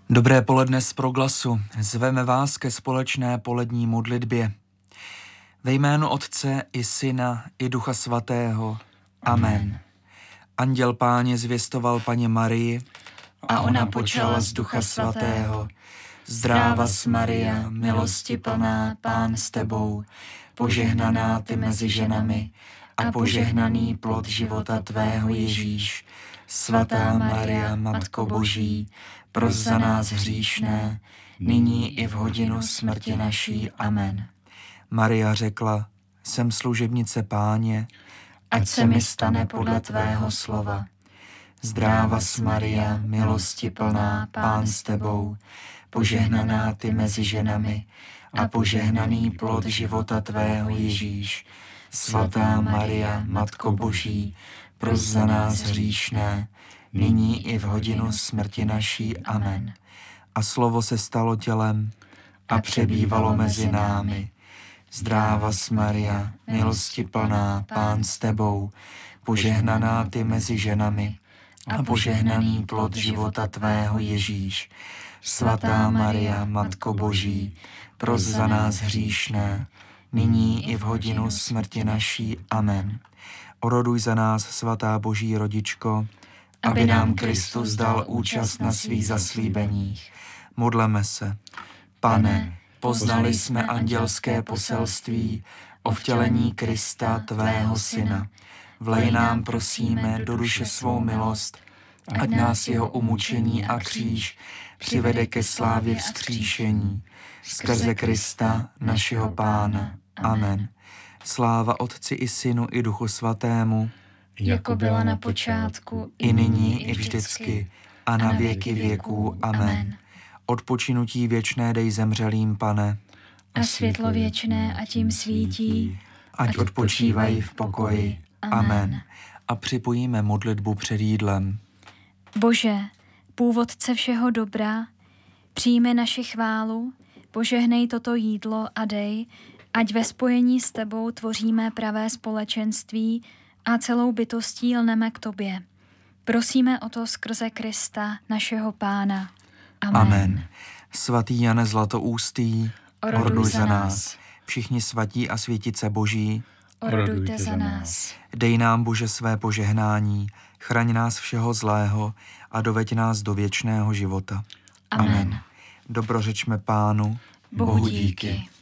Dobré poledne z Proglasu. Zveme vás ke společné polední modlitbě. Ve jménu Otce i Syna i Ducha Svatého. Amen. Anděl Páně zvěstoval Paně Marii a ona počala z Ducha Svatého. Zdrávas Maria, milosti plná, Pán s tebou, požehnaná ty mezi ženami a požehnaný plod života tvého Ježíš. Svatá Maria, Matko Boží, pros za nás hříšné, nyní i v hodinu smrti naší. Amen. Maria řekla, jsem služebnice Páně, ať se mi stane podle tvého slova. Zdrávas Maria, milosti plná, Pán s tebou, požehnaná ty mezi ženami a požehnaný plod života tvého Ježíš. Svatá Maria, Matko Boží, pros za nás hříšné, nyní i v hodinu smrti naší. Amen. A slovo se stalo tělem a přebývalo mezi námi. Zdrávas Maria, milosti plná, Pán s tebou, požehnaná ty mezi ženami a požehnaný plod života tvého Ježíš. Svatá Maria, Matko Boží, pros za nás hříšné, nyní i v hodinu smrti naší. Amen. Oroduj za nás, svatá Boží rodičko, aby nám Kristus dal účast na svých zaslíbeních. Modleme se. Pane, poznali jsme andělské poselství o vtělení Krista, tvého Syna. Vlej nám, prosíme, do duše svou milost, ať nás jeho umučení a kříž přivede ke slávě vzkříšení. Skrze Krista, našeho Pána. Amen. Sláva Otci i Synu i Duchu Svatému, jako byla na počátku, i nyní, i vždycky, a na věky věků. Amen. Odpočinutí věčné dej zemřelým, Pane, a světlo věčné ať jim svítí, ať odpočívají v pokoji. Amen. A připojíme modlitbu před jídlem. Bože, původce všeho dobra, přijmi naši chválu, požehnej toto jídlo a dej, ať ve spojení s tebou tvoříme pravé společenství a celou bytostí lneme k tobě. Prosíme o to skrze Krista, našeho Pána. Amen. Svatý Jane Zlatoústý, oroduj za nás. Všichni svatí a světice Boží, orodujte za nás. Dej nám, Bože, své požehnání, chraň nás všeho zlého a doveď nás do věčného života. Amen. Dobrořečme Pánu, Bohu díky.